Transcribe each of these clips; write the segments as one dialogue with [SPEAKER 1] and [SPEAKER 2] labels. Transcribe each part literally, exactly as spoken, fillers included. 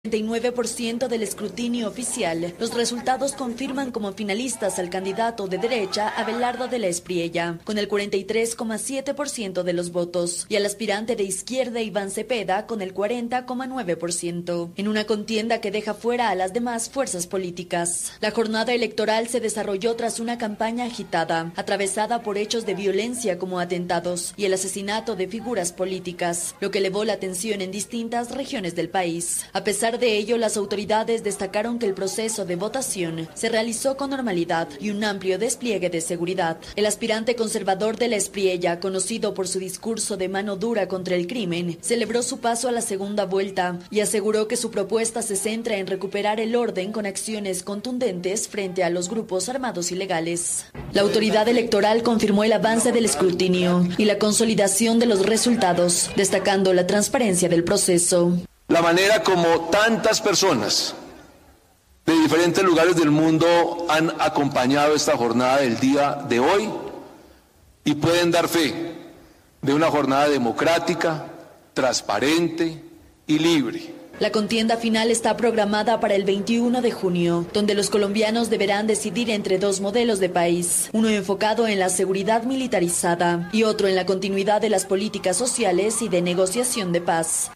[SPEAKER 1] treinta y nueve por ciento del escrutinio oficial, los resultados confirman como finalistas al candidato de derecha Abelardo de la Espriella, con el cuarenta y tres coma siete por ciento de los votos, y al aspirante de izquierda Iván Cepeda con el cuarenta coma nueve por ciento, en una contienda que deja fuera a las demás fuerzas políticas. La jornada electoral se desarrolló tras una campaña agitada, atravesada por hechos de violencia como atentados y el asesinato de figuras políticas, lo que elevó la tensión en distintas regiones del país. A pesar de ello, las autoridades destacaron que el proceso de votación se realizó con normalidad y un amplio despliegue de seguridad. El aspirante conservador de la Espriella, conocido por su discurso de mano dura contra el crimen, celebró su paso a la segunda vuelta y aseguró que su propuesta se centra en recuperar el orden con acciones contundentes frente a los grupos armados ilegales. La autoridad electoral confirmó el avance del escrutinio y la consolidación de los resultados, destacando la transparencia del proceso.
[SPEAKER 2] La manera como tantas personas de diferentes lugares del mundo han acompañado esta jornada del día de hoy y pueden dar fe de una jornada democrática, transparente y libre.
[SPEAKER 1] La contienda final está programada para el veintiuno de junio, donde los colombianos deberán decidir entre dos modelos de país, uno enfocado en la seguridad militarizada y otro en la continuidad de las políticas sociales y de negociación de paz.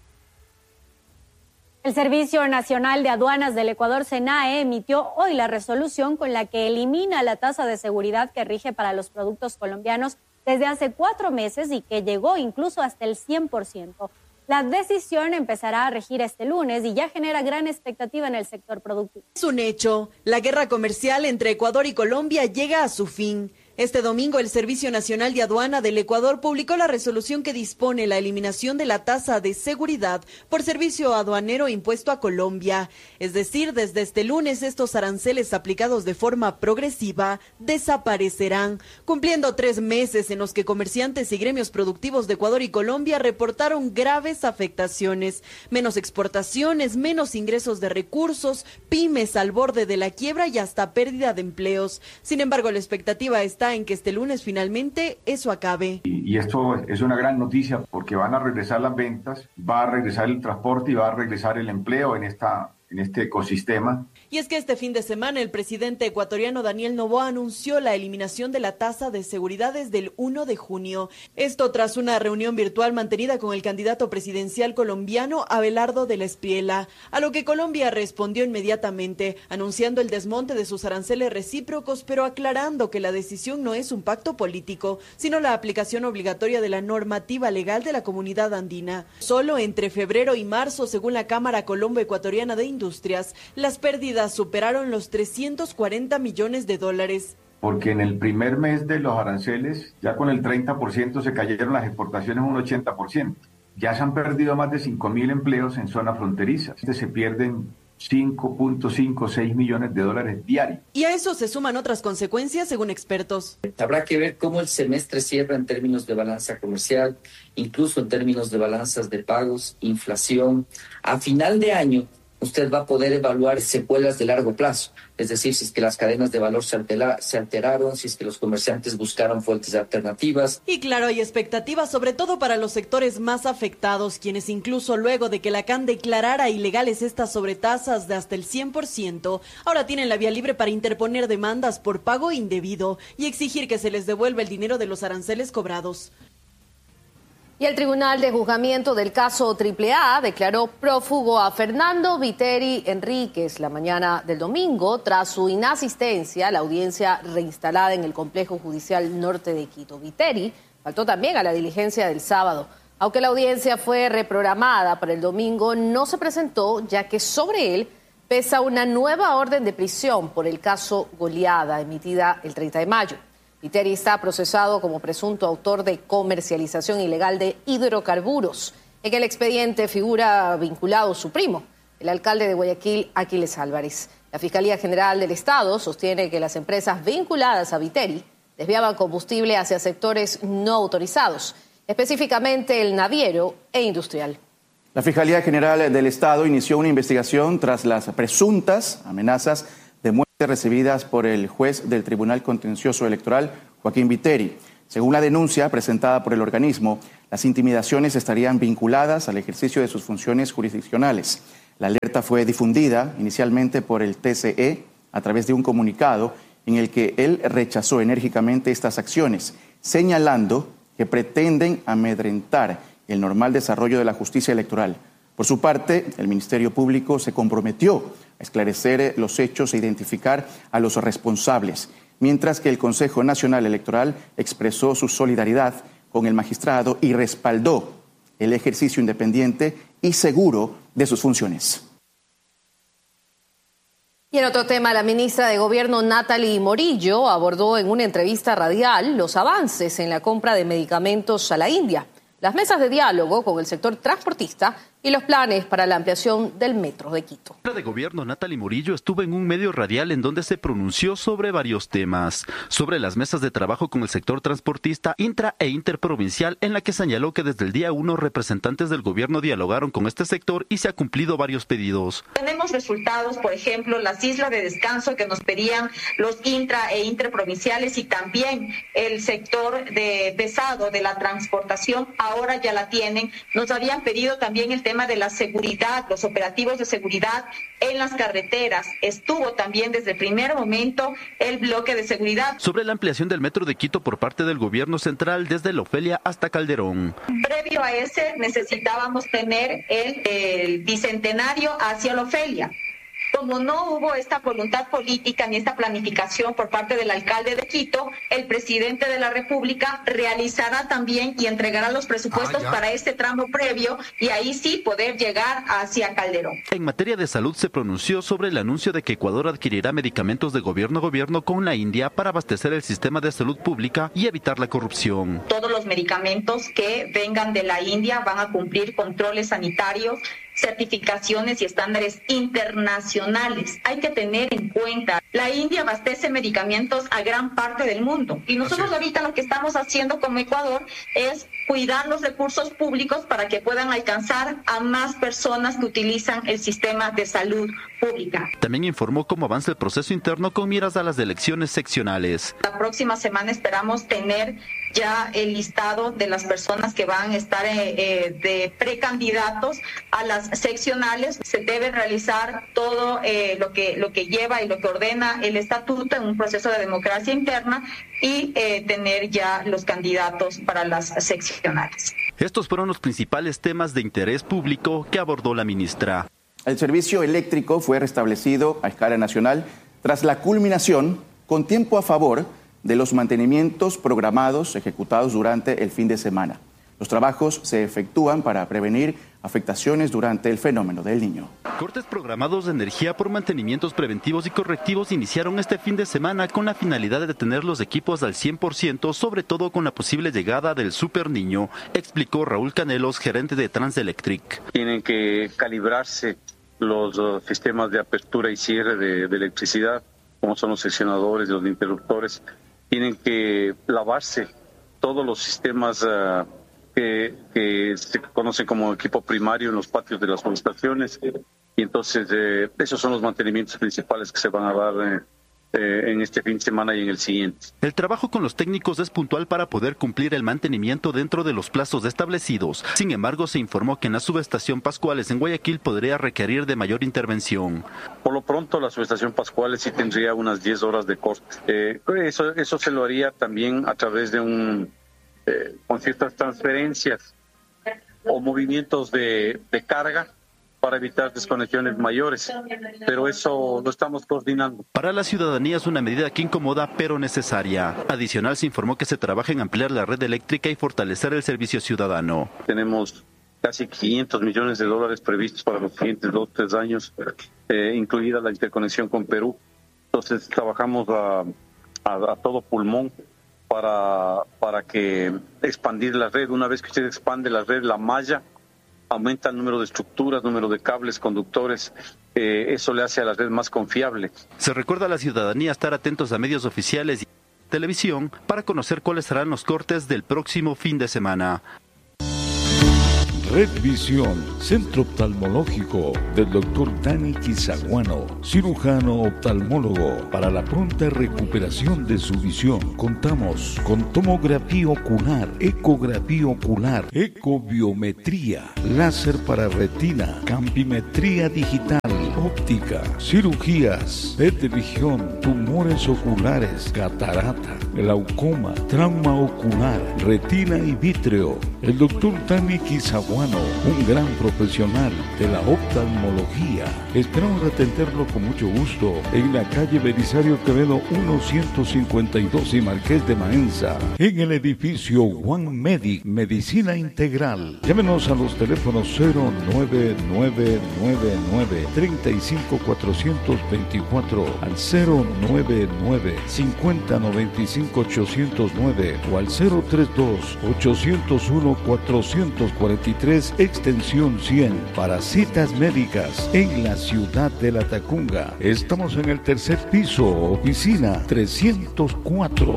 [SPEAKER 3] El Servicio Nacional de Aduanas del Ecuador, SENAE, emitió hoy la resolución con la que elimina la tasa de seguridad que rige para los productos colombianos desde hace cuatro meses y que llegó incluso hasta el cien por ciento. La decisión empezará a regir este lunes y ya genera gran expectativa en el sector productivo.
[SPEAKER 4] Es un hecho. La guerra comercial entre Ecuador y Colombia llega a su fin. Este domingo, el Servicio Nacional de Aduana del Ecuador publicó la resolución que dispone la eliminación de la tasa de seguridad por servicio aduanero impuesto a Colombia. Es decir, desde este lunes, estos aranceles aplicados de forma progresiva desaparecerán, cumpliendo tres meses en los que comerciantes y gremios productivos de Ecuador y Colombia reportaron graves afectaciones, menos exportaciones, menos ingresos de recursos, pymes al borde de la quiebra y hasta pérdida de empleos. Sin embargo, la expectativa está en que este lunes finalmente eso acabe.
[SPEAKER 5] Y, y esto es una gran noticia porque van a regresar las ventas, va a regresar el transporte y va a regresar el empleo en esta en este ecosistema.
[SPEAKER 4] Y es que este fin de semana el presidente ecuatoriano Daniel Noboa anunció la eliminación de la tasa de seguridad desde el primero de junio. Esto tras una reunión virtual mantenida con el candidato presidencial colombiano Abelardo de la Espriella, a lo que Colombia respondió inmediatamente, anunciando el desmonte de sus aranceles recíprocos, pero aclarando que la decisión no es un pacto político, sino la aplicación obligatoria de la normativa legal de la comunidad andina. Solo entre febrero y marzo, según la Cámara Colombo-Ecuatoriana de Industrias, las pérdidas superaron los trescientos cuarenta millones de dólares.
[SPEAKER 5] Porque en el primer mes de los aranceles, ya con el treinta por ciento se cayeron las exportaciones un ochenta por ciento. Ya se han perdido más de cinco mil empleos en zonas fronterizas. Se pierden cinco punto cinco seis millones de dólares diarios.
[SPEAKER 4] Y a eso se suman otras consecuencias, según expertos.
[SPEAKER 6] Habrá que ver cómo el semestre cierra en términos de balanza comercial, incluso en términos de balanzas de pagos, inflación. A final de año, usted va a poder evaluar secuelas de largo plazo, es decir, si es que las cadenas de valor se, altera, se alteraron, si es que los comerciantes buscaron fuentes alternativas.
[SPEAKER 4] Y claro, hay expectativas sobre todo para los sectores más afectados, quienes incluso luego de que la C A N declarara ilegales estas sobretasas de hasta el cien por ciento, ahora tienen la vía libre para interponer demandas por pago indebido y exigir que se les devuelva el dinero de los aranceles cobrados.
[SPEAKER 7] Y el Tribunal de Juzgamiento del caso Triple A declaró prófugo a Fernando Viteri Enríquez la mañana del domingo tras su inasistencia a la audiencia reinstalada en el Complejo Judicial Norte de Quito. Viteri faltó también a la diligencia del sábado. Aunque la audiencia fue reprogramada para el domingo, no se presentó ya que sobre él pesa una nueva orden de prisión por el caso Goleada emitida el treinta de mayo. Viteri está procesado como presunto autor de comercialización ilegal de hidrocarburos. En el expediente figura vinculado su primo, el alcalde de Guayaquil, Aquiles Álvarez. La Fiscalía General del Estado sostiene que las empresas vinculadas a Viteri desviaban combustible hacia sectores no autorizados, específicamente el naviero e industrial.
[SPEAKER 8] La Fiscalía General del Estado inició una investigación tras las presuntas amenazas de muerte recibidas por el juez del Tribunal Contencioso Electoral, Joaquín Viteri. Según la denuncia presentada por el organismo, las intimidaciones estarían vinculadas al ejercicio de sus funciones jurisdiccionales. La alerta fue difundida inicialmente por el T C E a través de un comunicado en el que él rechazó enérgicamente estas acciones, señalando que pretenden amedrentar el normal desarrollo de la justicia electoral. Por su parte, el Ministerio Público se comprometió a esclarecer los hechos e identificar a los responsables, mientras que el Consejo Nacional Electoral expresó su solidaridad con el magistrado y respaldó el ejercicio independiente y seguro de sus funciones.
[SPEAKER 7] Y en otro tema, la ministra de Gobierno Natalie Morillo abordó en una entrevista radial los avances en la compra de medicamentos a la India, las mesas de diálogo con el sector transportista y los planes para la ampliación del metro de Quito.
[SPEAKER 9] La de Gobierno Natalie Morillo estuvo en un medio radial en donde se pronunció sobre varios temas, sobre las mesas de trabajo con el sector transportista intra e interprovincial, en la que señaló que desde el día uno representantes del gobierno dialogaron con este sector y se ha cumplido varios pedidos.
[SPEAKER 10] Tenemos resultados, por ejemplo, las islas de descanso que nos pedían los intra e interprovinciales y también el sector de pesado de la transportación, ahora ya la tienen. Nos habían pedido también el tema tema de la seguridad, los operativos de seguridad en las carreteras. Estuvo también desde el primer momento el bloque de seguridad.
[SPEAKER 9] Sobre la ampliación del metro de Quito por parte del gobierno central desde La Ofelia hasta Calderón.
[SPEAKER 10] Previo a ese necesitábamos tener el, el bicentenario hacia La Ofelia. Como no hubo esta voluntad política ni esta planificación por parte del alcalde de Quito, el presidente de la República realizará también y entregará los presupuestos ah, para este tramo previo y ahí sí poder llegar hacia Calderón.
[SPEAKER 9] En materia de salud se pronunció sobre el anuncio de que Ecuador adquirirá medicamentos de gobierno a gobierno con la India para abastecer el sistema de salud pública y evitar la corrupción.
[SPEAKER 10] Todos los medicamentos que vengan de la India van a cumplir controles sanitarios, certificaciones y estándares internacionales. Hay que tener en cuenta, la India abastece medicamentos a gran parte del mundo y nosotros ahorita lo que estamos haciendo como Ecuador es cuidar los recursos públicos para que puedan alcanzar a más personas que utilizan el sistema de salud pública.
[SPEAKER 9] También informó cómo avanza el proceso interno con miras a las elecciones seccionales.
[SPEAKER 10] La próxima semana esperamos tener ya el listado de las personas que van a estar eh, eh, de precandidatos a las seccionales. Se debe realizar todo eh, lo que lo que lleva y lo que ordena el estatuto en un proceso de democracia interna y eh, tener ya los candidatos para las seccionales.
[SPEAKER 9] Estos fueron los principales temas de interés público que abordó la ministra.
[SPEAKER 8] El servicio eléctrico fue restablecido a escala nacional tras la culminación con tiempo a favor de los mantenimientos programados ejecutados durante el fin de semana. Los trabajos se efectúan para prevenir afectaciones durante el fenómeno del Niño.
[SPEAKER 9] Cortes programados de energía por mantenimientos preventivos y correctivos iniciaron este fin de semana con la finalidad de tener los equipos al cien por ciento, sobre todo con la posible llegada del Super Niño, explicó Raúl Canelos, gerente de Transelectric.
[SPEAKER 11] Tienen que calibrarse los uh, sistemas de apertura y cierre de, de electricidad, como son los seccionadores, los interruptores. Tienen que lavarse todos los sistemas uh, que, que se conocen como equipo primario en los patios de las subestaciones. Y entonces eh, esos son los mantenimientos principales que se van a dar eh, eh, en este fin de semana y en el siguiente.
[SPEAKER 9] El trabajo con los técnicos es puntual para poder cumplir el mantenimiento dentro de los plazos establecidos. Sin embargo, se informó que en la subestación Pascuales en Guayaquil podría requerir de mayor intervención.
[SPEAKER 11] Por lo pronto, la subestación Pascuales sí tendría unas diez horas de corte. Eh, eso, eso se lo haría también a través de un, eh, con ciertas transferencias o movimientos de, de carga para evitar desconexiones mayores, pero eso lo estamos coordinando.
[SPEAKER 9] Para la ciudadanía es una medida que incomoda, pero necesaria. Adicional, se informó que se trabaja en ampliar la red eléctrica y fortalecer el servicio ciudadano.
[SPEAKER 11] Tenemos casi quinientos millones de dólares previstos para los siguientes dos, tres años, eh, incluida la interconexión con Perú. Entonces trabajamos a, a, a todo pulmón para, para que expandir la red. Una vez que usted expande la red, la malla, aumenta el número de estructuras, número de cables, conductores, eh, eso le hace a la red más confiable.
[SPEAKER 9] Se recuerda a la ciudadanía estar atentos a medios oficiales y televisión para conocer cuáles serán los cortes del próximo fin de semana.
[SPEAKER 12] Red Visión, centro oftalmológico del doctor Dani Quizaguano, cirujano oftalmólogo. Para la pronta recuperación de su visión, contamos con tomografía ocular, ecografía ocular, ecobiometría, láser para retina, campimetría digital, óptica, cirugías, P E T de visión, tumores oculares, catarata, glaucoma, trauma ocular, retina y vítreo. El doctor Dani Quizaguano, un gran profesional de la oftalmología. Esperamos atenderlo con mucho gusto en la calle Belisario Quevedo ciento cincuenta y dos y Marqués de Maenza, en el edificio One Medic, Medicina Integral. Llámenos a los teléfonos cero nueve nueve nueve nueve, tres cinco cuatro dos cuatro al cero nueve nueve, cincuenta noventa y cinco ochocientos nueve o al cero tres dos, ochocientos uno, cuatrocientos cuarenta y tres extensión cien para citas médicas en la ciudad de La Tacunga. Estamos en el tercer piso, oficina trescientos cuatro.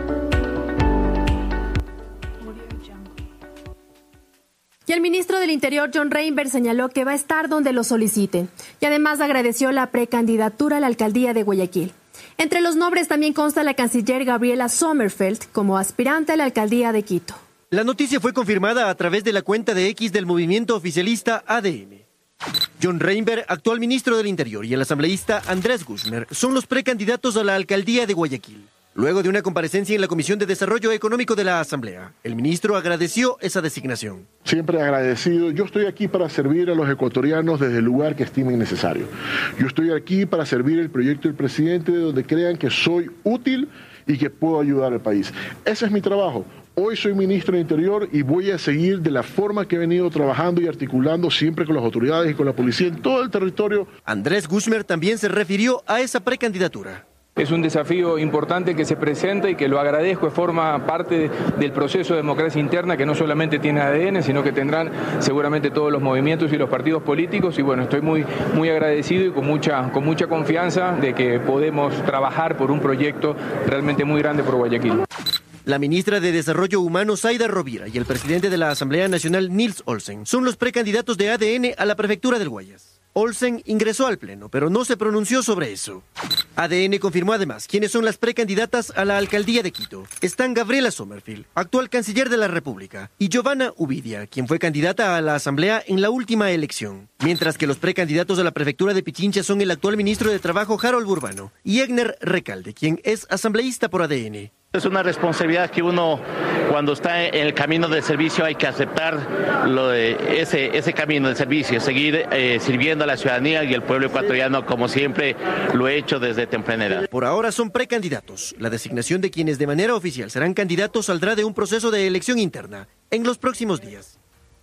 [SPEAKER 13] Y el ministro del Interior, John Reinberg, señaló que va a estar donde lo soliciten y además agradeció la precandidatura a la alcaldía de Guayaquil. Entre los nombres también consta la canciller Gabriela Sommerfeld como aspirante a la alcaldía de Quito.
[SPEAKER 14] La noticia fue confirmada a través de la cuenta de X del movimiento oficialista A D N. John Reinberg, actual ministro del Interior, y el asambleísta Andrés Guzmán son los precandidatos a la alcaldía de Guayaquil. Luego de una comparecencia en la Comisión de Desarrollo Económico de la Asamblea, el ministro agradeció esa designación.
[SPEAKER 15] Siempre agradecido. Yo estoy aquí para servir a los ecuatorianos desde el lugar que estimen necesario. Yo estoy aquí para servir el proyecto del presidente donde crean que soy útil y que puedo ayudar al país. Ese es mi trabajo. Hoy soy ministro del Interior y voy a seguir de la forma que he venido trabajando y articulando siempre con las autoridades y con la policía en todo el territorio.
[SPEAKER 14] Andrés Guzmán también se refirió a esa precandidatura.
[SPEAKER 16] Es un desafío importante que se presenta y que lo agradezco, forma parte del proceso de democracia interna que no solamente tiene A D N, sino que tendrán seguramente todos los movimientos y los partidos políticos. Y bueno, estoy muy, muy agradecido y con mucha, con mucha confianza de que podemos trabajar por un proyecto realmente muy grande por Guayaquil.
[SPEAKER 14] La ministra de Desarrollo Humano, Zaida Rovira, y el presidente de la Asamblea Nacional, Nils Olsen, son los precandidatos de A D N a la prefectura del Guayas. Olsen ingresó al pleno, pero no se pronunció sobre eso. A D N confirmó además quiénes son las precandidatas a la alcaldía de Quito. Están Gabriela Sommerfeld, actual canciller de la República, y Giovanna Ubidia, quien fue candidata a la asamblea en la última elección. Mientras que los precandidatos a la prefectura de Pichincha son el actual ministro de Trabajo, Harold Burbano, y Egner Recalde, quien es asambleísta por A D N.
[SPEAKER 17] Es una responsabilidad que uno, cuando está en el camino del servicio, hay que aceptar lo de ese, ese camino de servicio, seguir eh, sirviendo a la ciudadanía y al pueblo ecuatoriano como siempre lo he hecho desde temprana edad.
[SPEAKER 14] Por ahora son precandidatos. La designación de quienes de manera oficial serán candidatos saldrá de un proceso de elección interna en los próximos días.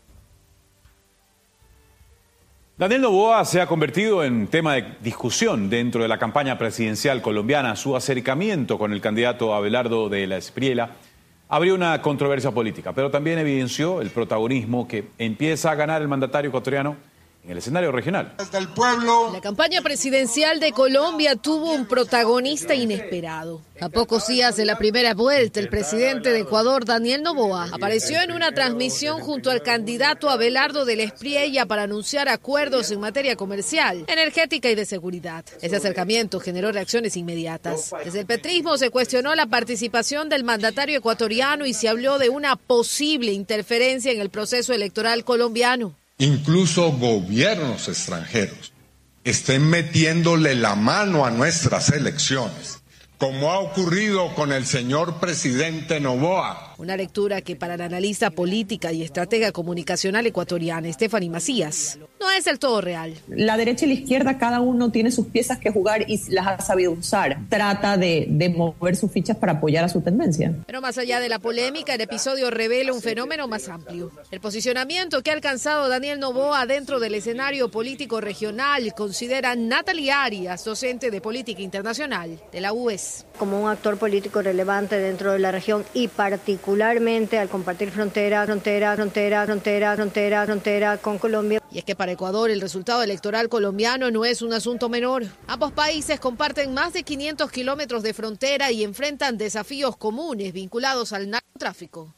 [SPEAKER 18] Daniel Noboa se ha convertido en tema de discusión dentro de la campaña presidencial colombiana. Su acercamiento con el candidato Abelardo de la Espriella abrió una controversia política, pero también evidenció el protagonismo que empieza a ganar el mandatario ecuatoriano en el escenario regional.
[SPEAKER 19] Desde el pueblo. La campaña presidencial de Colombia tuvo un protagonista inesperado. A pocos días de la primera vuelta, el presidente de Ecuador, Daniel Noboa, apareció en una transmisión junto al candidato Abelardo de la Espriella para anunciar acuerdos en materia comercial, energética y de seguridad. Ese acercamiento generó reacciones inmediatas. Desde el petrismo se cuestionó la participación del mandatario ecuatoriano y se habló de una posible interferencia en el proceso electoral colombiano.
[SPEAKER 20] Incluso gobiernos extranjeros estén metiéndole la mano a nuestras elecciones, como ha ocurrido con el señor presidente Noboa.
[SPEAKER 19] Una lectura que para la analista política y estratega comunicacional ecuatoriana, Stephanie Macías, no es del todo real.
[SPEAKER 21] La derecha y la izquierda, cada uno tiene sus piezas que jugar y las ha sabido usar. Trata de, de mover sus fichas para apoyar a su tendencia.
[SPEAKER 19] Pero más allá de la polémica, el episodio revela un fenómeno más amplio. El posicionamiento que ha alcanzado Daniel Noboa dentro del escenario político regional, considera Natalie Arias, docente de política internacional de la U E S.
[SPEAKER 22] Como un actor político relevante dentro de la región y particularmente al compartir frontera, frontera, frontera, frontera, frontera, frontera con Colombia.
[SPEAKER 19] Y es que para Ecuador el resultado electoral colombiano no es un asunto menor. Ambos países comparten más de quinientos kilómetros de frontera y enfrentan desafíos comunes vinculados al narcotráfico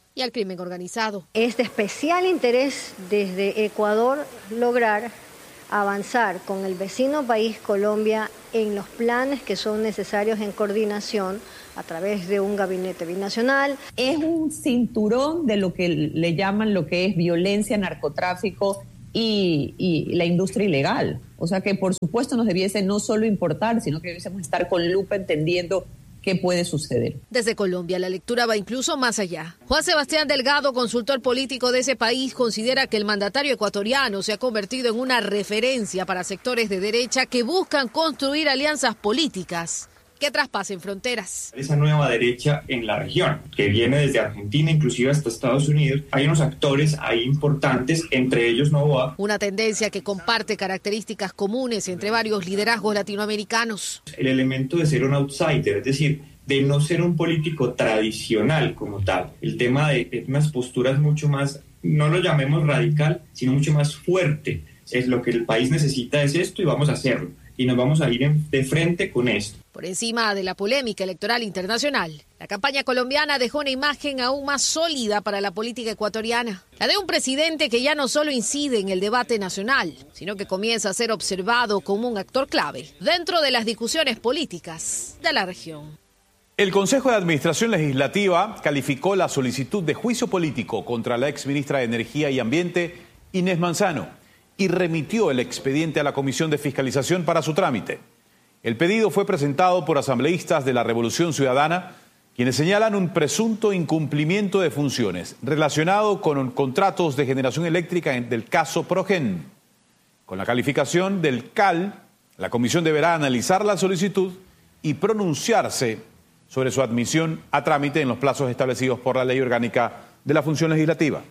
[SPEAKER 19] y al crimen organizado.
[SPEAKER 22] Es de especial interés desde Ecuador lograr avanzar con el vecino país Colombia en los planes que son necesarios en coordinación a través de un gabinete binacional.
[SPEAKER 21] Es un cinturón de lo que le llaman lo que es violencia, narcotráfico y, y la industria ilegal. O sea que por supuesto nos debiese no solo importar, sino que debiésemos estar con lupa entendiendo qué puede suceder.
[SPEAKER 19] Desde Colombia, la lectura va incluso más allá. Juan Sebastián Delgado, consultor político de ese país, considera que el mandatario ecuatoriano se ha convertido en una referencia para sectores de derecha que buscan construir alianzas políticas que traspasen fronteras.
[SPEAKER 1] Esa nueva derecha en la región, que viene desde Argentina, inclusive hasta Estados Unidos, hay unos actores ahí importantes, entre ellos Noboa.
[SPEAKER 19] Una tendencia que comparte características comunes entre varios liderazgos latinoamericanos.
[SPEAKER 1] El elemento de ser un outsider, es decir, de no ser un político tradicional como tal. El tema de, de unas posturas mucho más, no lo llamemos radical, sino mucho más fuerte. Es lo que el país necesita, es esto y vamos a hacerlo. Y nos vamos a ir en, de frente con esto.
[SPEAKER 19] Por encima de la polémica electoral internacional, la campaña colombiana dejó una imagen aún más sólida para la política ecuatoriana. La de un presidente que ya no solo incide en el debate nacional, sino que comienza a ser observado como un actor clave dentro de las discusiones políticas de la región.
[SPEAKER 18] El Consejo de Administración Legislativa calificó la solicitud de juicio político contra la exministra de Energía y Ambiente, Inés Manzano, y remitió el expediente a la Comisión de Fiscalización para su trámite. El pedido fue presentado por asambleístas de la Revolución Ciudadana, quienes señalan un presunto incumplimiento de funciones relacionado con contratos de generación eléctrica del caso Progen. Con la calificación del C A L, la comisión deberá analizar la solicitud y pronunciarse sobre su admisión a trámite en los plazos establecidos por la Ley Orgánica de la Función Legislativa.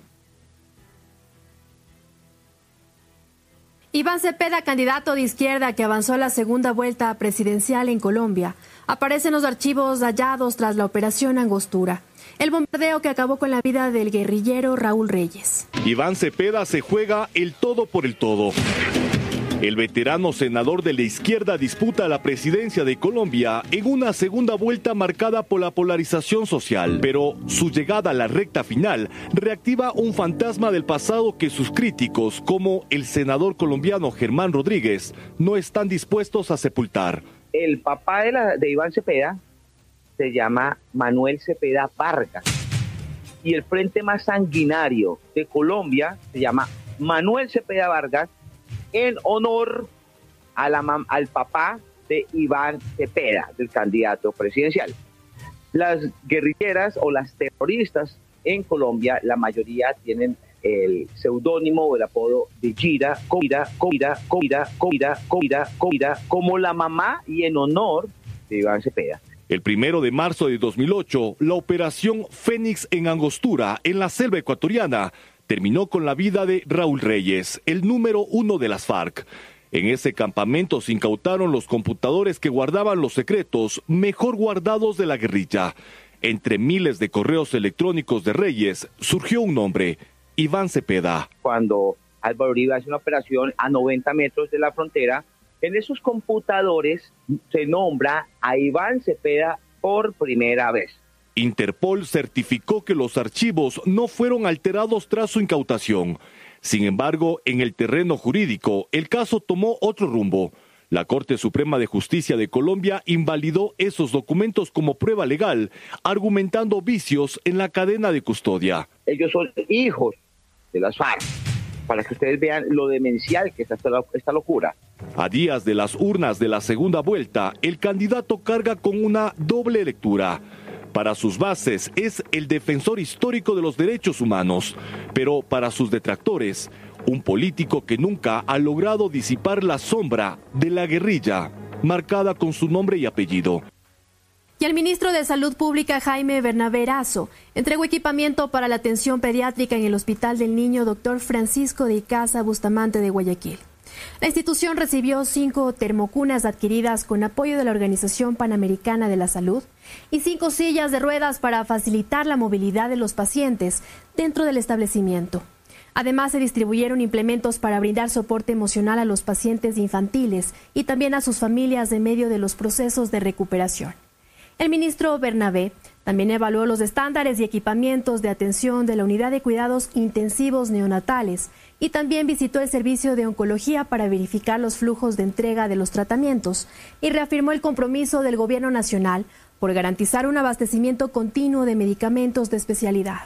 [SPEAKER 13] Iván Cepeda, candidato de izquierda que avanzó a la segunda vuelta presidencial en Colombia, aparece en los archivos hallados tras la operación Angostura, el bombardeo que acabó con la vida del guerrillero Raúl Reyes.
[SPEAKER 2] Iván Cepeda se juega el todo por el todo. El veterano senador de la izquierda disputa la presidencia de Colombia en una segunda vuelta marcada por la polarización social, pero su llegada a la recta final reactiva un fantasma del pasado que sus críticos, como el senador colombiano Germán Rodríguez, no están dispuestos a sepultar.
[SPEAKER 23] El papá de, la, de Iván Cepeda se llama Manuel Cepeda Vargas y el frente más sanguinario de Colombia se llama Manuel Cepeda Vargas, en honor a la, al papá de Iván Cepeda, del candidato presidencial. Las guerrilleras o las terroristas en Colombia, la mayoría tienen el seudónimo o el apodo de Gira, Coira, Coira, Coira, Coira, Coira, Coira, como la mamá y en honor de Iván Cepeda.
[SPEAKER 2] El primero de marzo de dos mil ocho, la operación Fénix en Angostura, en la selva ecuatoriana, terminó con la vida de Raúl Reyes, el número uno de las FARC. En ese campamento se incautaron los computadores que guardaban los secretos mejor guardados de la guerrilla. Entre miles de correos electrónicos de Reyes surgió un nombre, Iván Cepeda.
[SPEAKER 23] Cuando Álvaro Uribe hace una operación a noventa metros de la frontera, en esos computadores se nombra a Iván Cepeda por primera vez.
[SPEAKER 2] Interpol certificó que los archivos no fueron alterados tras su incautación. Sin embargo, en el terreno jurídico, el caso tomó otro rumbo. La Corte Suprema de Justicia de Colombia invalidó esos documentos como prueba legal, argumentando vicios en la cadena de custodia.
[SPEAKER 23] Ellos son hijos de las FARC, para que ustedes vean lo demencial que es esta, esta locura.
[SPEAKER 2] A días de las urnas de la segunda vuelta, el candidato carga con una doble lectura. Para sus bases es el defensor histórico de los derechos humanos, pero para sus detractores, un político que nunca ha logrado disipar la sombra de la guerrilla, marcada con su nombre y apellido.
[SPEAKER 13] Y el ministro de Salud Pública, Jaime Bernabé Erazo, entregó equipamiento para la atención pediátrica en el Hospital del Niño doctor Francisco de Icaza Bustamante de Guayaquil. La institución recibió cinco termocunas adquiridas con apoyo de la Organización Panamericana de la Salud y cinco sillas de ruedas para facilitar la movilidad de los pacientes dentro del establecimiento. Además, se distribuyeron implementos para brindar soporte emocional a los pacientes infantiles y también a sus familias en medio de los procesos de recuperación. El ministro Bernabé También evaluó los estándares y equipamientos de atención de la unidad de cuidados intensivos neonatales y también visitó el servicio de oncología para verificar los flujos de entrega de los tratamientos y reafirmó el compromiso del Gobierno nacional por garantizar un abastecimiento continuo de medicamentos de especialidad.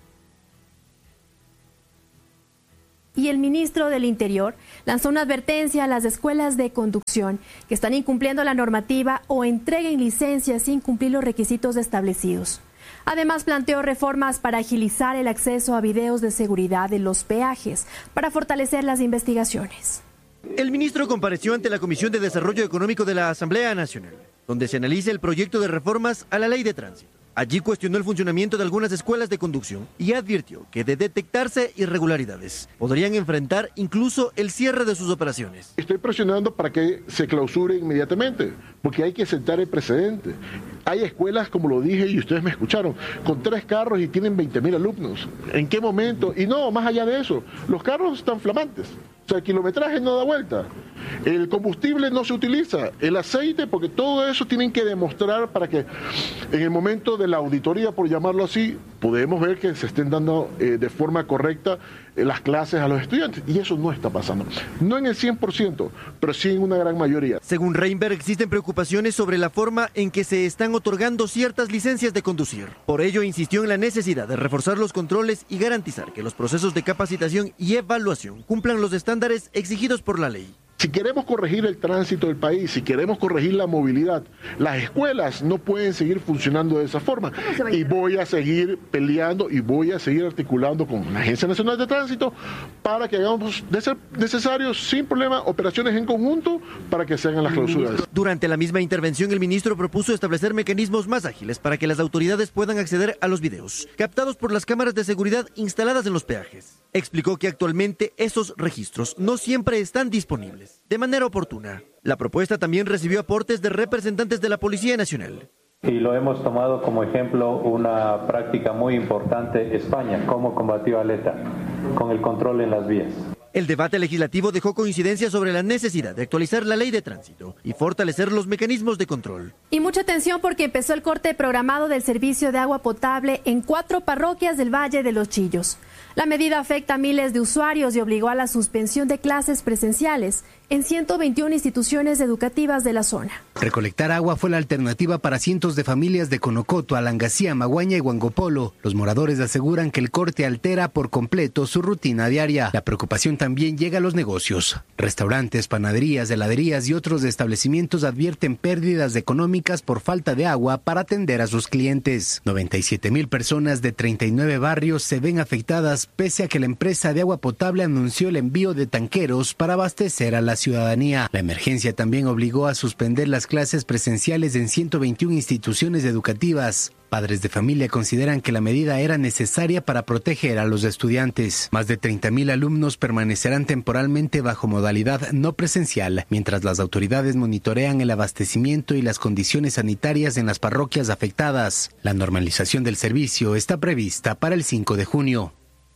[SPEAKER 13] Y el ministro del Interior lanzó una advertencia a las escuelas de conducción que están incumpliendo la normativa o entreguen licencias sin cumplir los requisitos establecidos. Además, planteó reformas para agilizar el acceso a videos de seguridad de los peajes para fortalecer las investigaciones.
[SPEAKER 14] El ministro compareció ante la Comisión de Desarrollo Económico de la Asamblea Nacional, donde se analiza el proyecto de reformas a la ley de tránsito. Allí cuestionó el funcionamiento de algunas escuelas de conducción y advirtió que de detectarse irregularidades podrían enfrentar incluso el cierre de sus operaciones.
[SPEAKER 15] Estoy presionando para que se clausure inmediatamente, porque hay que sentar el precedente. Hay escuelas, como lo dije y ustedes me escucharon, con tres carros y tienen veinte mil alumnos. ¿En qué momento? Y no, más allá de eso, los carros están flamantes. O sea, el kilometraje no da vuelta. El combustible no se utiliza, el aceite, porque todo eso tienen que demostrar para que en el momento de la auditoría, por llamarlo así, podemos ver que se estén dando eh, de forma correcta eh, las clases a los estudiantes. Y eso no está pasando. No en el cien por ciento, pero sí en una gran mayoría.
[SPEAKER 14] Según Reinberg, existen preocupaciones sobre la forma en que se están otorgando ciertas licencias de conducir. Por ello, insistió en la necesidad de reforzar los controles y garantizar que los procesos de capacitación y evaluación cumplan los estándares exigidos por la ley.
[SPEAKER 15] Si queremos corregir el tránsito del país, si queremos corregir la movilidad, las escuelas no pueden seguir funcionando de esa forma. Y voy a seguir peleando y voy a seguir articulando con la Agencia Nacional de Tránsito para que hagamos, de ser necesario, sin problema, operaciones en conjunto para que se hagan las clausuras.
[SPEAKER 14] Durante la misma intervención, el ministro propuso establecer mecanismos más ágiles para que las autoridades puedan acceder a los videos captados por las cámaras de seguridad instaladas en los peajes. Explicó que actualmente esos registros no siempre están disponibles de manera oportuna. La propuesta también recibió aportes de representantes de la Policía Nacional.
[SPEAKER 3] Y lo hemos tomado como ejemplo una práctica muy importante, España, cómo combatió a ETA con el control en las vías.
[SPEAKER 14] El debate legislativo dejó coincidencia sobre la necesidad de actualizar la ley de tránsito y fortalecer los mecanismos de control.
[SPEAKER 13] Y mucha atención porque empezó el corte programado del servicio de agua potable en cuatro parroquias del Valle de los Chillos. La medida afecta a miles de usuarios y obligó a la suspensión de clases presenciales en ciento veintiuna instituciones educativas de la zona.
[SPEAKER 5] Recolectar agua fue la alternativa para cientos de familias de Conocoto, Alangasía, Maguaña y Huangopolo. Los moradores aseguran que el corte altera por completo su rutina diaria. La preocupación también llega a los negocios. Restaurantes, panaderías, heladerías y otros establecimientos advierten pérdidas económicas por falta de agua para atender a sus clientes. noventa y siete mil personas de treinta y nueve barrios se ven afectadas pese a que la empresa de agua potable anunció el envío de tanqueros para abastecer a la ciudadanía. La emergencia también obligó a suspender las clases presenciales en ciento veintiuna instituciones educativas. Padres de familia consideran que la medida era necesaria para proteger a los estudiantes. Más de treinta mil alumnos permanecerán temporalmente bajo modalidad no presencial, mientras las autoridades monitorean el abastecimiento y las condiciones sanitarias en las parroquias afectadas. La normalización del servicio está prevista para el cinco de junio.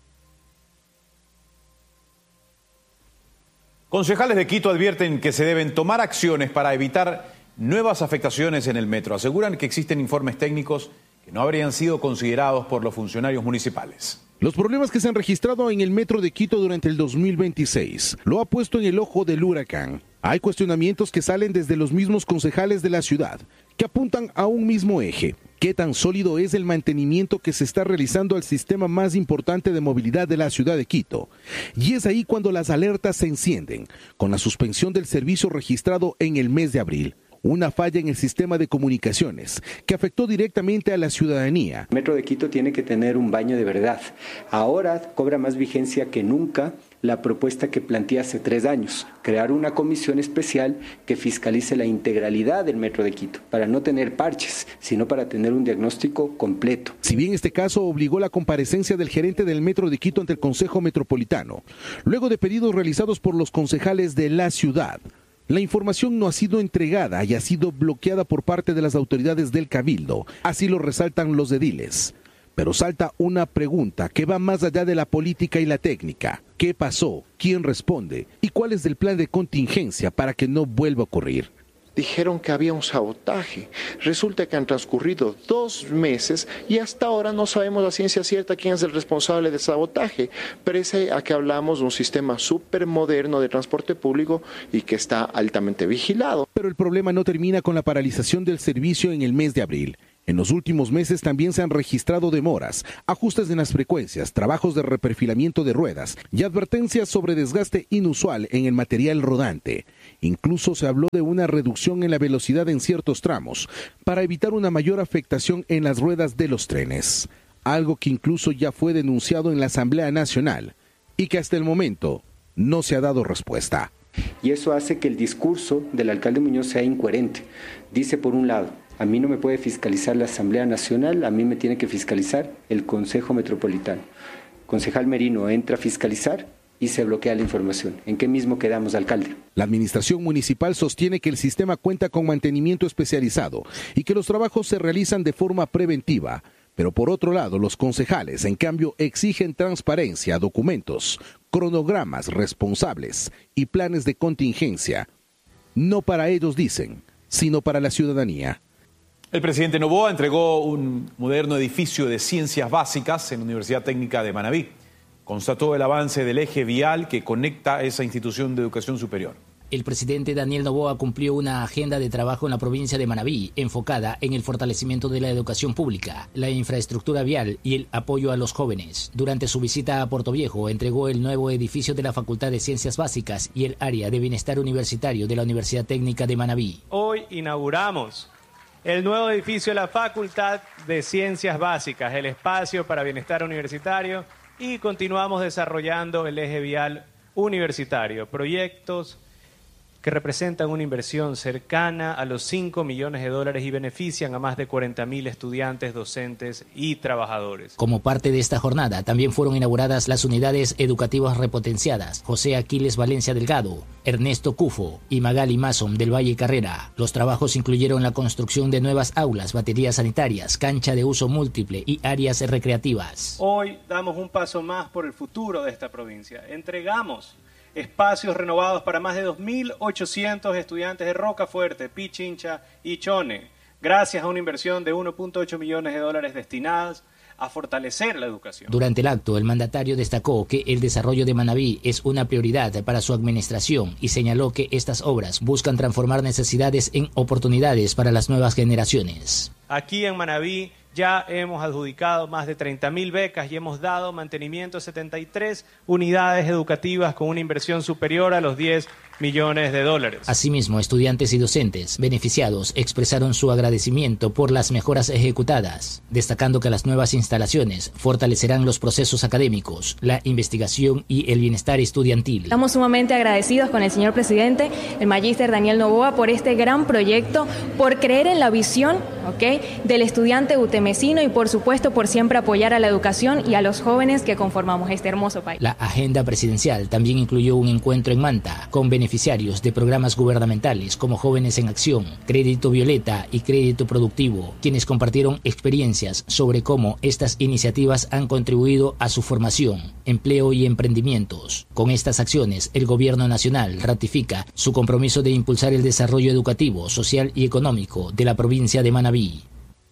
[SPEAKER 18] Concejales de Quito advierten que se deben tomar acciones para evitar nuevas afectaciones en el metro. Aseguran que existen informes técnicos que no habrían sido considerados por los funcionarios municipales.
[SPEAKER 6] Los problemas que se han registrado en el metro de Quito durante el dos mil veintiséis lo ha puesto en el ojo del huracán. Hay cuestionamientos que salen desde los mismos concejales de la ciudad, que apuntan a un mismo eje. ¿Qué tan sólido es el mantenimiento que se está realizando al sistema más importante de movilidad de la ciudad de Quito? Y es ahí cuando las alertas se encienden, con la suspensión del servicio registrado en el mes de abril. Una falla en el sistema de comunicaciones que afectó directamente a la ciudadanía.
[SPEAKER 24] El Metro de Quito tiene que tener un baño de verdad. Ahora cobra más vigencia que nunca la propuesta que planteé hace tres años, crear una comisión especial que fiscalice la integralidad del Metro de Quito, para no tener parches, sino para tener un diagnóstico completo.
[SPEAKER 6] Si bien este caso obligó la comparecencia del gerente del Metro de Quito ante el Consejo Metropolitano, luego de pedidos realizados por los concejales de la ciudad, la información no ha sido entregada y ha sido bloqueada por parte de las autoridades del Cabildo. Así lo resaltan los ediles. Pero salta una pregunta que va más allá de la política y la técnica. ¿Qué pasó? ¿Quién responde? ¿Y cuál es el plan de contingencia para que no vuelva a ocurrir?
[SPEAKER 4] dijeron que había un sabotaje. Resulta que han transcurrido dos meses y hasta ahora no sabemos a ciencia cierta quién es el responsable del sabotaje. Parece a que hablamos de un sistema súper moderno de transporte público y que está altamente vigilado.
[SPEAKER 6] Pero el problema no termina con la paralización del servicio en el mes de abril. En los últimos meses también se han registrado demoras, ajustes en las frecuencias, trabajos de reperfilamiento de ruedas y advertencias sobre desgaste inusual en el material rodante. Incluso se habló de una reducción en la velocidad en ciertos tramos para evitar una mayor afectación en las ruedas de los trenes, algo que incluso ya fue denunciado en la Asamblea Nacional y que hasta el momento no se ha dado respuesta.
[SPEAKER 24] Y eso hace que el discurso del alcalde Muñoz sea incoherente. Dice por un lado, a mí no me puede fiscalizar la Asamblea Nacional, a mí me tiene que fiscalizar el Consejo Metropolitano. Concejal Merino entra a fiscalizar y se bloquea la información. ¿En qué mismo quedamos, alcalde?
[SPEAKER 6] La administración municipal sostiene que el sistema cuenta con mantenimiento especializado y que los trabajos se realizan de forma preventiva. Pero por otro lado, los concejales, en cambio, exigen transparencia, documentos, cronogramas responsables y planes de contingencia. No para ellos, dicen, sino para la ciudadanía.
[SPEAKER 18] El presidente Noboa entregó un moderno edificio de ciencias básicas en la Universidad Técnica de Manabí. Constató el avance del eje vial que conecta a esa institución de educación superior.
[SPEAKER 7] El presidente Daniel Noboa cumplió una agenda de trabajo en la provincia de Manabí, enfocada en el fortalecimiento de la educación pública, la infraestructura vial y el apoyo a los jóvenes. Durante su visita a Puerto Viejo, entregó el nuevo edificio de la Facultad de Ciencias Básicas y el área de bienestar universitario de la Universidad Técnica de Manabí.
[SPEAKER 8] Hoy inauguramos el nuevo edificio de la Facultad de Ciencias Básicas, el espacio para bienestar universitario, y continuamos desarrollando el eje vial universitario, proyectos que representan una inversión cercana a los cinco millones de dólares y benefician a más de cuarenta mil estudiantes, docentes y trabajadores.
[SPEAKER 7] Como parte de esta jornada, también fueron inauguradas las unidades educativas repotenciadas José Aquiles Valencia Delgado, Ernesto Cufo y Magali Mason del Valle Carrera. Los trabajos incluyeron la construcción de nuevas aulas, baterías sanitarias, cancha de uso múltiple y áreas recreativas.
[SPEAKER 8] Hoy damos un paso más por el futuro de esta provincia. Entregamos espacios renovados para más de dos mil ochocientos estudiantes de Rocafuerte, Pichincha y Chone, gracias a una inversión de uno punto ocho millones de dólares destinadas a fortalecer la educación.
[SPEAKER 7] Durante el acto, el mandatario destacó que el desarrollo de Manabí es una prioridad para su administración y señaló que estas obras buscan transformar necesidades en oportunidades para las nuevas generaciones.
[SPEAKER 8] Aquí en Manabí ya hemos adjudicado más de treinta mil becas y hemos dado mantenimiento a setenta y tres unidades educativas con una inversión superior a los diez millones de dólares.
[SPEAKER 7] Asimismo, estudiantes y docentes beneficiados expresaron su agradecimiento por las mejoras ejecutadas, destacando que las nuevas instalaciones fortalecerán los procesos académicos, la investigación y el bienestar estudiantil.
[SPEAKER 10] Estamos sumamente agradecidos con el señor presidente, el magíster Daniel Noboa, por este gran proyecto, por creer en la visión, ¿okay?, del estudiante utemecino y por supuesto por siempre apoyar a la educación y a los jóvenes que conformamos este hermoso país.
[SPEAKER 7] La agenda presidencial también incluyó un encuentro en Manta con beneficiarios de programas gubernamentales como Jóvenes en Acción, Crédito Violeta y Crédito Productivo, quienes compartieron experiencias sobre cómo estas iniciativas han contribuido a su formación, empleo y emprendimientos. Con estas acciones, el Gobierno Nacional ratifica su compromiso de impulsar el desarrollo educativo, social y económico de la provincia de Manabí.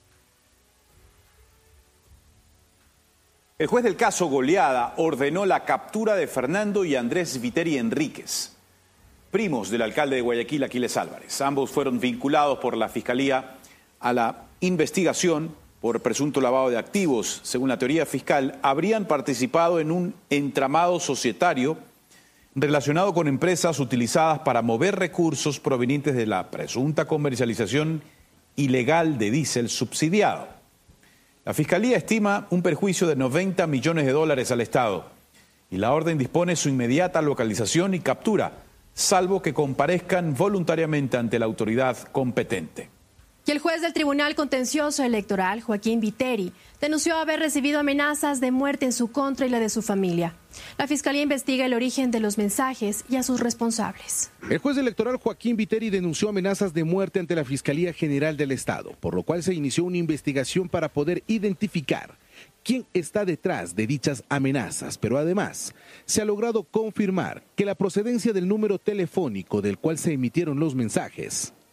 [SPEAKER 18] El juez del caso Goleada ordenó la captura de Fernando y Andrés Viteri Enríquez, primos del alcalde de Guayaquil, Aquiles Álvarez. Ambos fueron vinculados por la Fiscalía a la investigación por presunto lavado de activos. Según la teoría fiscal, habrían participado en un entramado societario relacionado con empresas utilizadas para mover recursos provenientes de la presunta comercialización ilegal de diésel subsidiado. La Fiscalía estima un perjuicio de noventa millones de dólares al Estado y la orden dispone su inmediata localización y captura, salvo que comparezcan voluntariamente ante la autoridad competente.
[SPEAKER 13] Y el juez del Tribunal Contencioso Electoral, Joaquín Viteri, denunció haber recibido amenazas de muerte en su contra y la de su familia. La Fiscalía investiga el origen de los mensajes y a sus responsables.
[SPEAKER 6] El juez electoral Joaquín Viteri denunció amenazas de muerte ante la Fiscalía General del Estado, por lo cual se inició una investigación para poder identificar quién está detrás de dichas amenazas, pero además se ha logrado confirmar que la procedencia del número telefónico del cual se emitieron los mensajes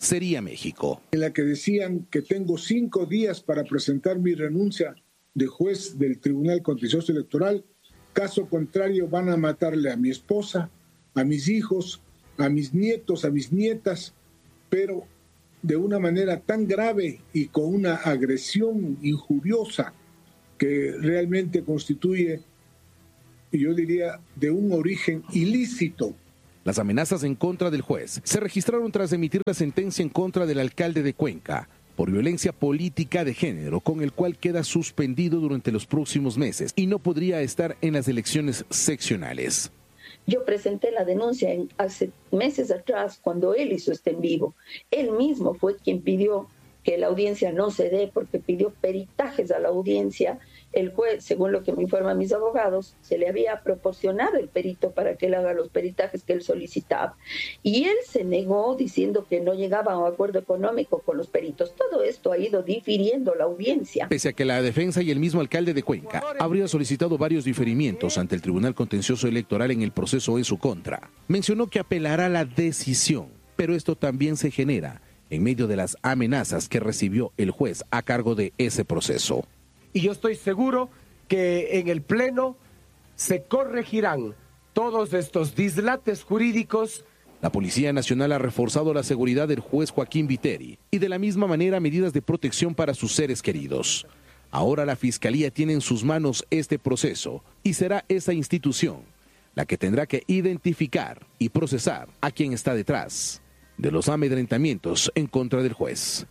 [SPEAKER 6] sería México.
[SPEAKER 9] En la que decían que tengo cinco días para presentar mi renuncia de juez del Tribunal Contencioso Electoral, caso contrario van a matarle a mi esposa, a mis hijos, a mis nietos, a mis nietas, pero de una manera tan grave y con una agresión injuriosa que realmente constituye, yo diría, de un origen ilícito.
[SPEAKER 6] Las amenazas en contra del juez se registraron tras emitir la sentencia en contra del alcalde de Cuenca por violencia política de género, con el cual queda suspendido durante los próximos meses y no podría estar en las elecciones seccionales.
[SPEAKER 11] Yo presenté la denuncia en, hace meses atrás, cuando él hizo este en vivo. Él mismo fue quien pidió que la audiencia no se dé, porque pidió peritajes a la audiencia. El juez, según lo que me informan mis abogados, se le había proporcionado el perito para que él haga los peritajes que él solicitaba. Y él se negó diciendo que no llegaba a un acuerdo económico con los peritos. Todo esto ha ido difiriendo la audiencia.
[SPEAKER 6] Pese a que la defensa y el mismo alcalde de Cuenca habría solicitado varios diferimientos ante el Tribunal Contencioso Electoral en el proceso en su contra, mencionó que apelará la decisión, pero esto también se genera en medio de las amenazas que recibió el juez a cargo de ese proceso.
[SPEAKER 12] Y yo estoy seguro que en el Pleno se corregirán todos estos dislates jurídicos.
[SPEAKER 6] La Policía Nacional ha reforzado la seguridad del juez Joaquín Viteri y de la misma manera medidas de protección para sus seres queridos. Ahora la Fiscalía tiene en sus manos este proceso y será esa institución la que tendrá que identificar y procesar a quien está detrás de los amedrentamientos en contra del juez.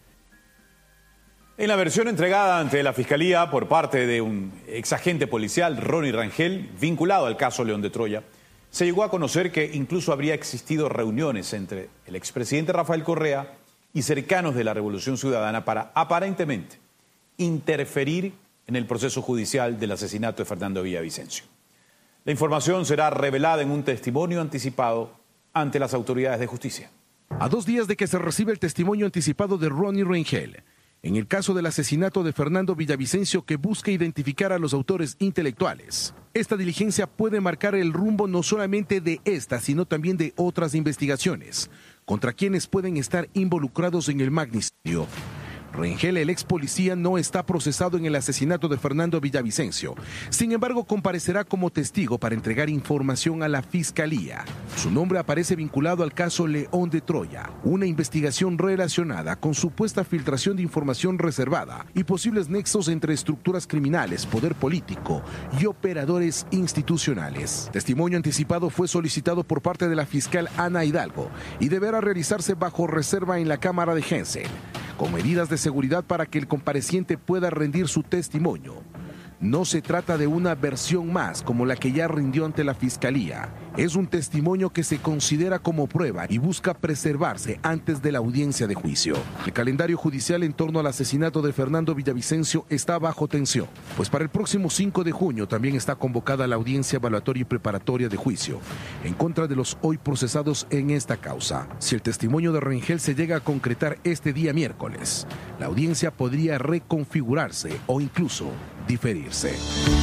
[SPEAKER 18] En la versión entregada ante la Fiscalía por parte de un exagente policial, Ronnie Rangel, vinculado al caso León de Troya, se llegó a conocer que incluso habría existido reuniones entre el expresidente Rafael Correa y cercanos de la Revolución Ciudadana para aparentemente interferir en el proceso judicial del asesinato de Fernando Villavicencio. La información será revelada en un testimonio anticipado ante las autoridades de justicia.
[SPEAKER 6] A dos días de que se reciba el testimonio anticipado de Ronnie Rangel, en el caso del asesinato de Fernando Villavicencio, que busca identificar a los autores intelectuales, esta diligencia puede marcar el rumbo no solamente de esta, sino también de otras investigaciones contra quienes pueden estar involucrados en el magnicidio. Rangel, el ex policía, no está procesado en el asesinato de Fernando Villavicencio. Sin embargo, comparecerá como testigo para entregar información a la Fiscalía. Su nombre aparece vinculado al caso León de Troya, una investigación relacionada con supuesta filtración de información reservada y posibles nexos entre estructuras criminales, poder político y operadores institucionales. Testimonio anticipado fue solicitado por parte de la fiscal Ana Hidalgo y deberá realizarse bajo reserva en la Cámara de Hensel, con medidas de seguridad para que el compareciente pueda rendir su testimonio. No se trata de una versión más como la que ya rindió ante la Fiscalía. Es un testimonio que se considera como prueba y busca preservarse antes de la audiencia de juicio. El calendario judicial en torno al asesinato de Fernando Villavicencio está bajo tensión, pues para el próximo cinco de junio también está convocada la audiencia evaluatoria y preparatoria de juicio en contra de los hoy procesados en esta causa. Si el testimonio de Rangel se llega a concretar este día miércoles, la audiencia podría reconfigurarse o incluso diferirse.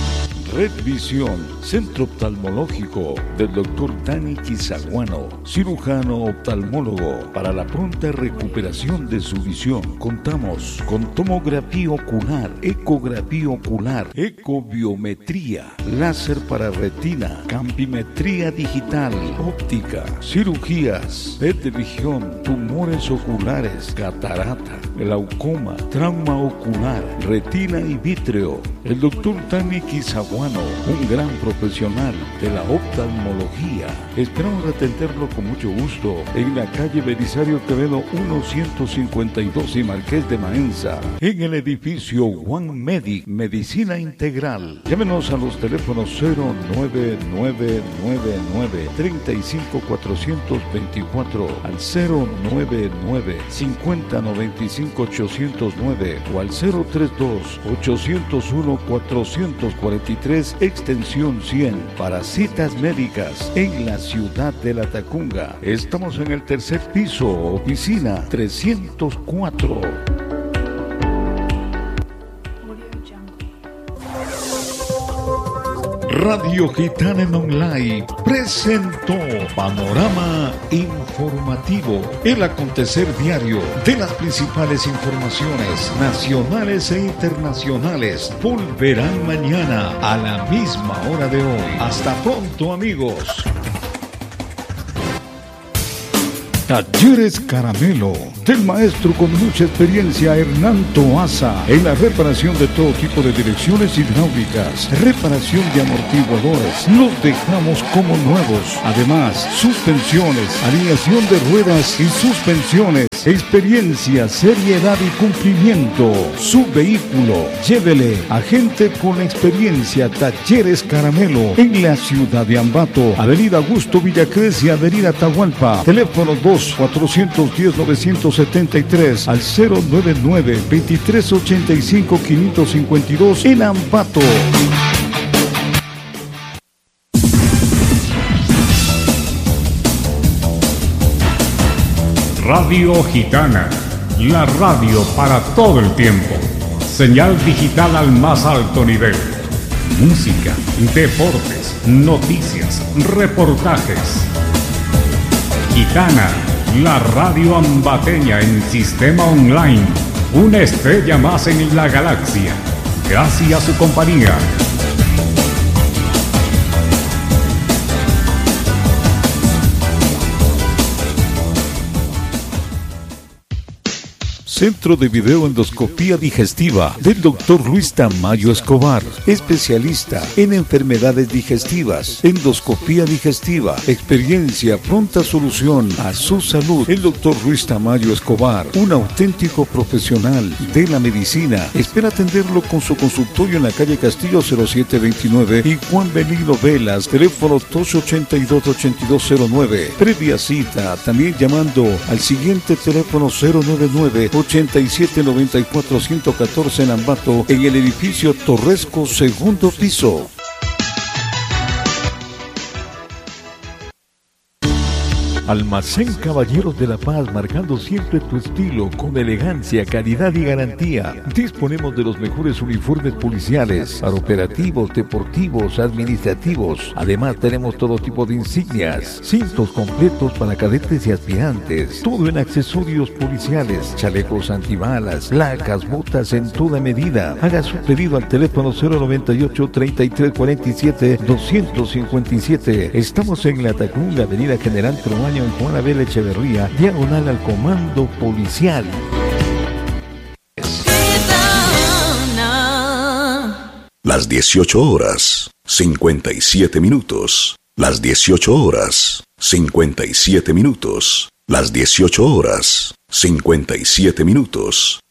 [SPEAKER 16] Red Visión, centro oftalmológico del doctor Dani Quizaguano, cirujano oftalmólogo. Para la pronta recuperación de su visión, contamos con tomografía ocular, ecografía ocular, ecobiometría, láser para retina, campimetría digital, óptica, cirugías, P E T de visión, tumores oculares, catarata, glaucoma, trauma ocular, retina y vítreo. El doctor Dani Quizaguano, un gran profesional de la oftalmología. Esperamos atenderlo con mucho gusto en la calle Belisario Quevedo ciento cincuenta y dos y Marqués de Maenza, en el edificio One Medic, Medicina Integral. Llámenos a los teléfonos cero nueve nueve nueve nueve, tres cinco cuatro dos cuatro al cero nueve nueve, cinco cero nueve cinco, ocho cero nueve o al cero tres dos, ocho cero uno, cuatro cuatro tres, extensión cien, para citas médicas en la ciudad de La Tacunga. Estamos en el tercer piso, oficina trescientos cuatro. Radio Gitana en Online presentó Panorama Informativo, el acontecer diario de las principales informaciones nacionales e internacionales. Volverán mañana a la misma hora de hoy. Hasta pronto, amigos. Talleres Caramelo, del maestro con mucha experiencia Hernán Toaza, en la reparación de todo tipo de direcciones hidráulicas, reparación de amortiguadores, los dejamos como nuevos. Además, suspensiones, alineación de ruedas y suspensiones, experiencia, seriedad y cumplimiento. Su vehículo, llévele a gente con experiencia. Talleres Caramelo, en la ciudad de Ambato, Avenida Augusto Villacrés y Avenida Atahualpa. Teléfono dos cuatrocientos diez novecientos setenta y tres al cero nueve nueve veintitrés ochenta y cinco quinientos cincuenta y dos en Ambato.
[SPEAKER 17] Radio Gitana, la radio para todo el tiempo. Señal digital al más alto nivel. Música, deportes, noticias, reportajes. Gitana, la radio ambateña en sistema online. Una estrella más en la galaxia. Gracias a su compañía.
[SPEAKER 16] Centro de Videoendoscopía Digestiva del doctor Luis Tamayo Escobar, especialista en enfermedades digestivas, endoscopía digestiva, experiencia, pronta solución a su salud. El doctor Luis Tamayo Escobar, un auténtico profesional de la medicina, espera atenderlo con su consultorio en la calle Castillo cero siete veintinueve y Juan Benigno Velas, teléfono dos ochenta y dos ochenta y dos cero nueve. Previa cita, también llamando al siguiente teléfono cero nueve nueve ochenta y siete noventa y cuatro ciento catorce en Ambato, en el edificio Torresco, segundo piso. Almacén Caballeros de la Paz, marcando siempre tu estilo con elegancia, calidad y garantía. Disponemos de los mejores uniformes policiales para operativos, deportivos, administrativos. Además tenemos todo tipo de insignias, cintos completos para cadetes y aspirantes, todo en accesorios policiales, chalecos antibalas, placas, botas en toda medida. Haga su pedido al teléfono cero noventa y ocho, treinta y tres cuarenta y siete, doscientos cincuenta y siete. Estamos en La Tacunga, Avenida General Tromaño, en Juan Abel Echeverría, diagonal al Comando Policial.
[SPEAKER 20] Las dieciocho horas, cincuenta y siete minutos. Las dieciocho horas, cincuenta y siete minutos. Las dieciocho horas, cincuenta y siete minutos.